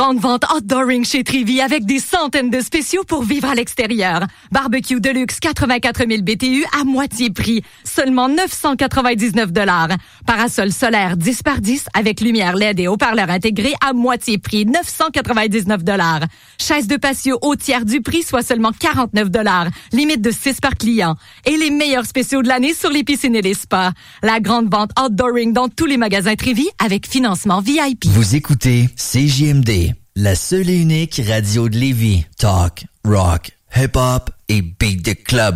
Grande vente Outdooring chez Trévy avec des centaines de spéciaux pour vivre à l'extérieur. Barbecue Deluxe 84 000 BTU à moitié prix, seulement 999 $. Parasol solaire 10 par 10 avec lumière LED et haut-parleur intégré à moitié prix, 999 $. Chaise de patio au tiers du prix, soit seulement 49 $. Limite de 6 par client. Et les meilleurs spéciaux de l'année sur les piscines et les spas. La grande vente Outdooring dans tous les magasins Trévy avec financement VIP. Vous écoutez CJMD, la seule et unique radio de Lévis. Talk, rock, hip-hop et beat the club.